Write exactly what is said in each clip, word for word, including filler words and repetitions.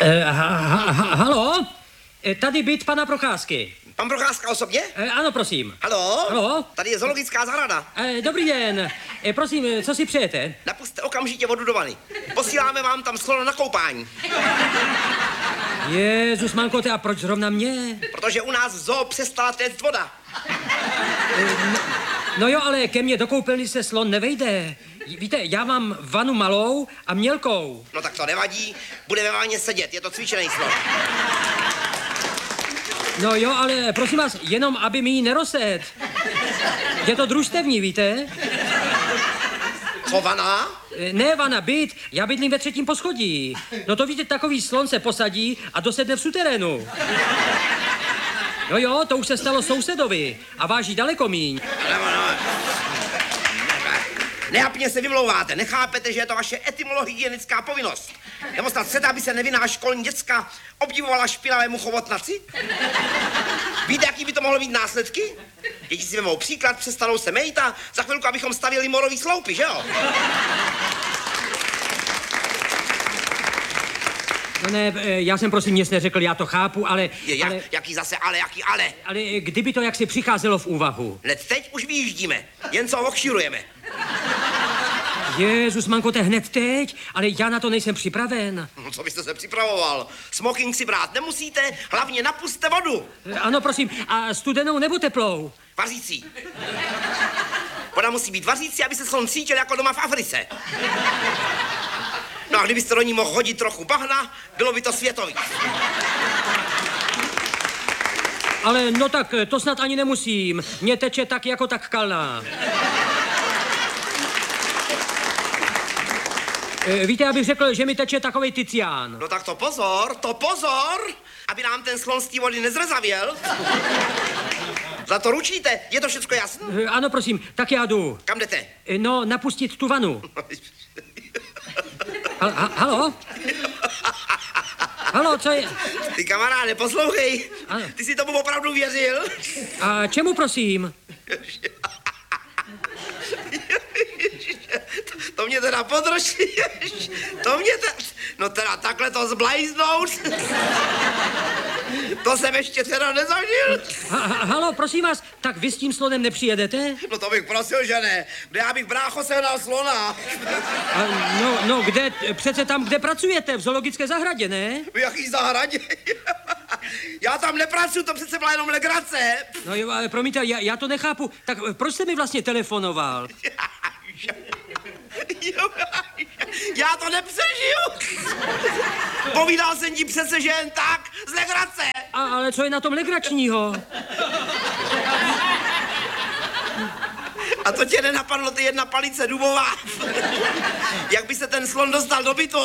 E, ha, ha, ha, halo? E, tady byt pana Procházky. Pan Procházka osobně? E, ano, prosím. Halo? Halo? Tady je zoologická zahrada. E, dobrý den. E, prosím, co si přejete? Napusťte okamžitě vodu do vany. Posíláme vám tam slon na koupání. Jezus, mankote, a proč zrovna mě? Protože u nás v zoo přestala téct voda. E, no, no jo, ale ke mně do koupelny se slon nevejde. Víte, já mám vanu malou a mělkou. No tak to nevadí, bude ve vaně sedět, je to cvičený slon. No jo, ale prosím vás, jenom aby mi ji nerozset. Je to družstevní, víte? Co vana? Ne, vana, byt. Já bydlím ve třetím poschodí. No to víte, takový slon se posadí a dosedne v suterénu. No jo, to už se stalo sousedovi a váží daleko míň. No, no. Nejapně se vymlouváte, nechápete, že je to vaše etymologická povinnost. Nebo snad chcete, aby se nevinná školní děcka obdivovala špinavému chobotnaci? Víte, jaký by to mohlo mít následky? Děti si vemou příklad, přestanou se mejt a za chvilku, abychom stavěli morový sloupy, že jo? No ne, já jsem prosím nic neřekl, já to chápu, ale... Je, jak, ale jaký zase ale, jaký ale? Ale kdyby to jaksi přicházelo v úvahu? Hned teď už vyjíždíme, jen co okšírujeme. Jezus, mankote, hned teď? Ale já na to nejsem připraven. No, co byste se připravoval? Smoking si brát nemusíte, hlavně napuste vodu. Ano, prosím, a studenou nebo teplou? Vařící. Voda musí být vařící, aby se slon cítil jako doma v Africe. No a kdybyste do ní mohl hodit trochu bahna, bylo by to světový. Ale no tak, to snad ani nemusím. Mně teče tak jako tak kalná. Víte, já bych řekl, že mi teče takovej Ticián. No tak to pozor, to pozor, aby nám ten slon z té vody nezrezavěl. Za to ručíte, je to všecko jasné? Ano, prosím, tak já jdu. Kam jdete? No, napustit tu vanu. Ha, ha, halo? Halo, co je? Ty kamaráde, poslouchej, ano. Ty si tomu opravdu věřil? A čemu, prosím? To mě teda podroží, to mě teda, no teda takhle to zblajznout, to jsem ještě teda nezažil. Ha, ha, halo, prosím vás, tak vy s tím slonem nepřijedete? No to bych prosil, že ne, kde já bych brácho sehnal slona. A, no, no, kde, přece tam, kde pracujete, v zoologické zahradě, ne? V jaký zahradě? Já tam nepracuji, to přece byla jenom legrace. No jo, ale promiňte, já, já to nechápu, tak proč jste mi vlastně telefonoval? Já to nepřežiju. Povídal jsem ti přece, že jen tak, z legrace. A, ale co je na tom legračního? A to tě nenapadlo, ty jedna palice dubová. Jak by se ten slon dostal do bytu?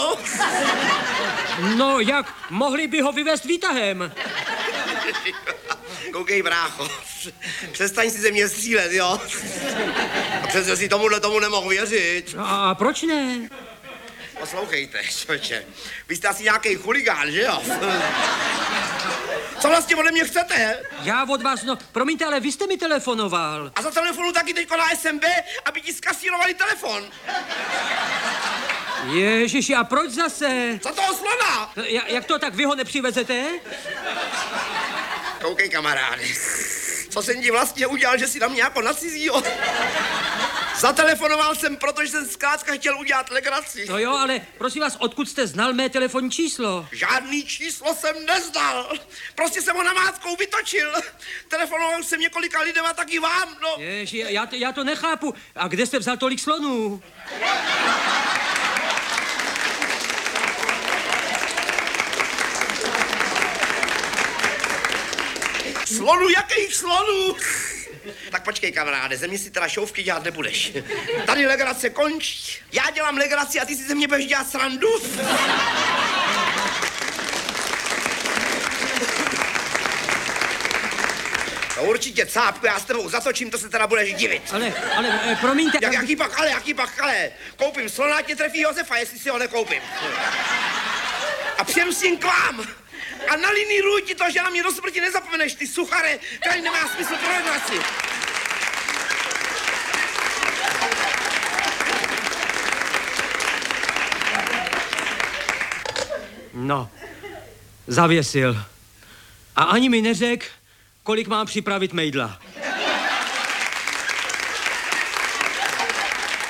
No jak, mohli by ho vyvést výtahem. Koukej, brácho, přestaň si ze mě střílet, jo? A přece si tomuhle tomu nemohl věřit. A proč ne? Poslouchejte, člověče, vy jste asi nějaký chuligán, že jo? Co vlastně ode mě chcete? Já od vás, no, promiňte, ale vy jste mi telefonoval. A za telefonu taky teďko na S M B, aby ti zkasírovali telefon. Ježiši, a proč zase? Za toho slona! Ja, jak to, tak vy ho nepřivezete? Koukej, kamaráde, co jsem ti vlastně udělal, že si na mě jako na cizího? Zatelefonoval jsem, protože jsem zkrátka chtěl udělat legraci. No jo, ale prosím vás, odkud jste znal mé telefonní číslo? Žádný číslo jsem neznal. Prostě jsem ho namátkou vytočil. Telefonoval jsem několika lidem a taky vám, no. Ježi, já to, já to nechápu. A kde jste vzal tolik slonů? Slonu, jakých slonů? Tak počkej, kamaráde, ze mě si teda šouvky dělat nebudeš. Tady legrace končí. Já dělám legraci a ty si ze mě budeš dělat srandu. No určitě, cápku, já s tebou zatočím, to se teda budeš divit. Ale, ale, eh, promiňte... Jak, jaký pak, ale, jaký pak, ale. Koupím slona, tě trefí Josefa, jestli si ho nekoupím. A přijedu s ním k vám. A naliníruj ti to, že na mě do smrti nezapomeneš, ty suchare, který nemá smysl pro legraci. No, Zavěsil. A ani mi neřekl, kolik mám připravit mejdla.